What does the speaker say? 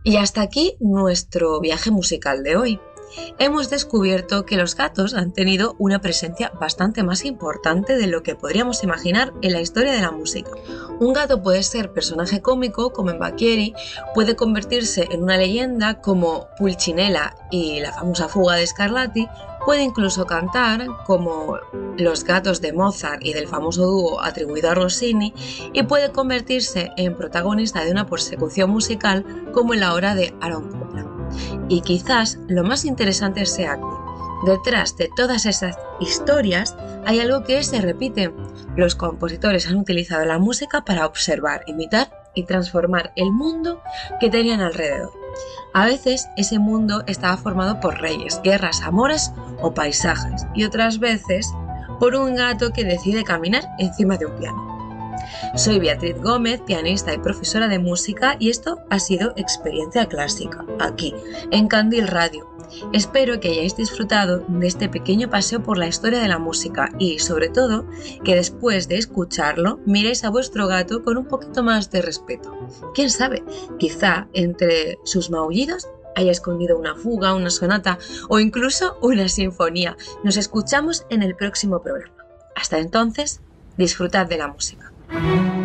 Y hasta aquí nuestro viaje musical de hoy. Hemos descubierto que los gatos han tenido una presencia bastante más importante de lo que podríamos imaginar en la historia de la música. Un gato puede ser personaje cómico como en Bacchieri, puede convertirse en una leyenda como Pulcinella y la famosa fuga de Scarlatti, puede incluso cantar como los gatos de Mozart y del famoso dúo atribuido a Rossini, y puede convertirse en protagonista de una persecución musical como en la obra de Aaron Copland. Y quizás lo más interesante sea que detrás de todas esas historias hay algo que se repite. Los compositores han utilizado la música para observar, imitar y transformar el mundo que tenían alrededor. A veces ese mundo estaba formado por reyes, guerras, amores o paisajes, y otras veces por un gato que decide caminar encima de un piano. Soy Beatriz Gómez, pianista y profesora de música, y esto ha sido Experiencia Clásica, aquí, en Candil Radio. Espero que hayáis disfrutado de este pequeño paseo por la historia de la música y, sobre todo, que después de escucharlo miréis a vuestro gato con un poquito más de respeto. ¿Quién sabe? Quizá entre sus maullidos haya escondido una fuga, una sonata o incluso una sinfonía. Nos escuchamos en el próximo programa. Hasta entonces, disfrutad de la música.